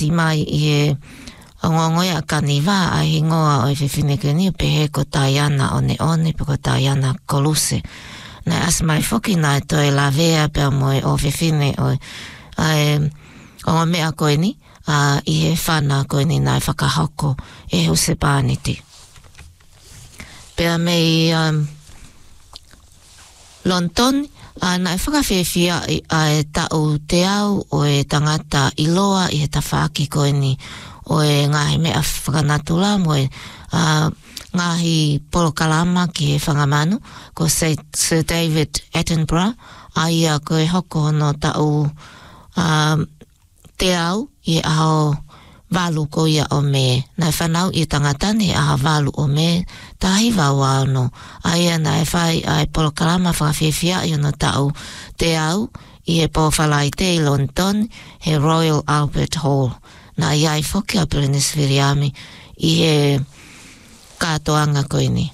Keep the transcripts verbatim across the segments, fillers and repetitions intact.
asi mai i he ongongoia kaniwa a hingoa o i whiwhine kuni pe he ko Taiana one one pe ko Taiana koluse. Nei as mai whoki nai toi la vea pe moe o whiwhine o ai o mea koe ni a i he whana koe ni nai whakahoko e huse pāniti. Pea mei um, London, a nai whakawhiwhia a e tau te au o e tangata iloa i he tawhaaki koe ni o e ngahi mea whakanatula mo e uh, ngahi polokalama ki he whangamanu ko Sir David Attenborough a ia koe hoko no tau um, te au i aho walu ko ia o me. Nai whanau i tangatani aho walu o me tahi wawao no. A ia nai whai ai polokalama whakawhiwhia i no tau te au i he pōwhalai te i London he Royal Albert Hall. Na iai whoki a Brenes Viriami i he katoanga koe ni.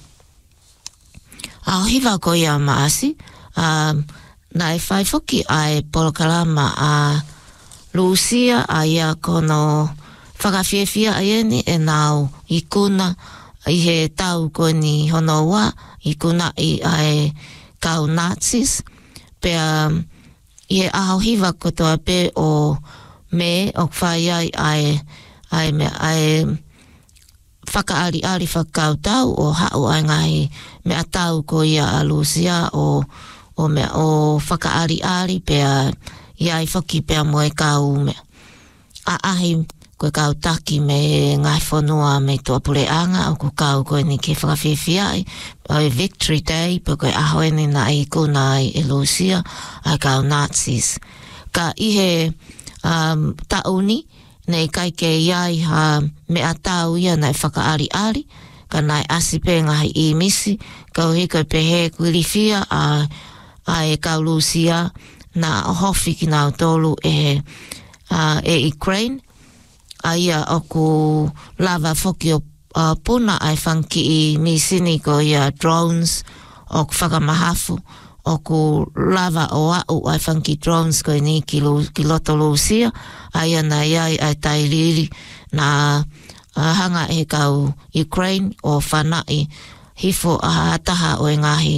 Ao hiwa ko ia maasi, um, nai whai whoki ai polokalama a Lucia a ia kono whakawhiwhia a ieni e nau i kuna i he tau koe ni honoa i kuna i ai kau Nazis pea i he aho hiwa kotoa pe o me o whai ai ai ai me ai whakaari ari whakau tau o hau ai ngahi me a tau ko ia a Lucia o o me o whakaari ari pea iai whaki pea moe kau me a ahi koe kau taki me ngai whanua me tua pureanga o ko kau koe ni ke whakawhiwhia o e Victory Day pe koe ahoeni na i kuna ai e Lucia ai kau Nazis. Ka ihe um, tauni nei kai ke iai ha me a tau ia nai whakaari ari ka nai asipe ngahi i misi kau hiko pehe kuirifia a, a e kau Lucia na hofi ki nau tolu e, uh, e Ukraine a ia oku lava whoki o uh, puna ai whanki i misini ko ia drones o whakamahafu oku lava o au ai whanki drones ko ni ki, lu, ki loto Lucia a ia na iai ai tairiri na uh, hanga e kau Ukraine o whanai hifo a taha o e ngahi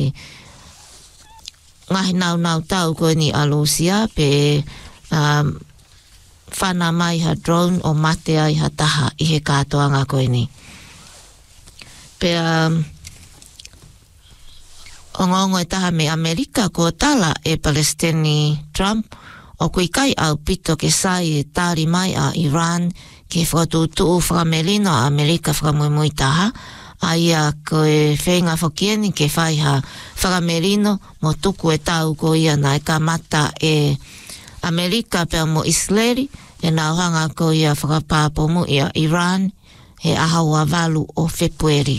ngahi nau nau tau koe ni a Lucia pe um, whana mai ha drone o mate ai ha taha i he kātoanga koe ni. Pe um, o ngongo e taha me Amerika ko tala e Palestini Trump o kui kai au pito ke sai e tāri mai a Iran ke whakatutu whakamelino a Amerika whakamui taha a ia ko e whenga whakieni ke whai ha whakamelino mo tuku e tau ko ia na e kamata e Amerika pia mo Isleri e nā hanga ko ia whakapāpomu ia Iran he ahaua walu o Februari.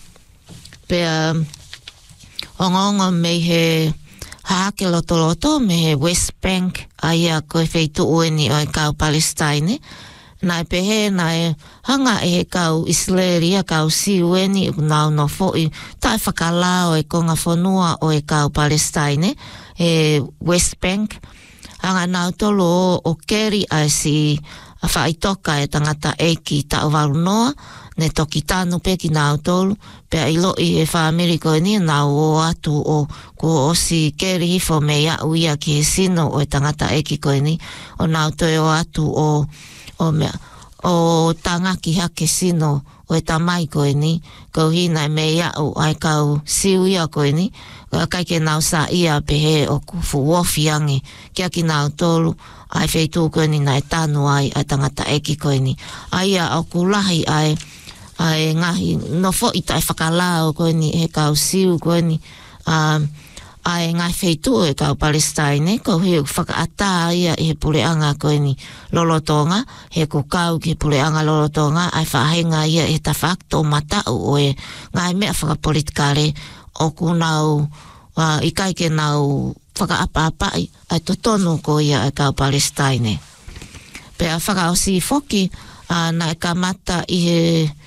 Pea o ngongo me he haake loto loto me he West Bank a ia ko e wheitu ueni o e kau Palestine. Nai pehe nai hanga e he kau Isleri a kau si ueni nau no foi tai whakalao e konga whanua o e kau Palestine e West Bank. Hanga nau tolo o, o keri a si a whaitoka e tangata eki ta o warunoa ne toki tanu pe ki nau tolu pe a ilo i e wha Ameriko e ni nau o atu o ko o si keri hifo me ia uia ki he sino o e tangata eki ko e ni o nau toi o atu o o mea o tangaki hake sino o e tamai ko e ni ko hina me ia o ai kau siu ia ko e ni kai ke nau sa ia pehe o kufu wofi angi kia ki nau tolu ai wheitu ko e ni nai tanu ai ai tangata eki ko e ni ai a o kulahi ai ai ngahi no fo i tai whakalao ko e ni he kau siu ko e ni um, ai ngai wheitu e kau Palestine ko he whakaata ia i he pureanga ko e ni lolotonga he ko kau ki he pureanga lolotonga ai whahenga ia e ta whakto matau o e ngai mea whakapolitikare o kunau uh, i kai ke nau whakaapa-apai ai totonu ko ia e kau Palestine. Pea whakaosi foki uh, na e kamata i he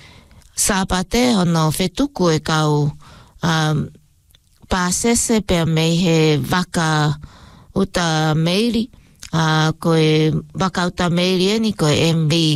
sāpate hono whetuku e kau um, pāsese pea mei he waka uta meiri uh, ko e waka uta meiri eni ko e M V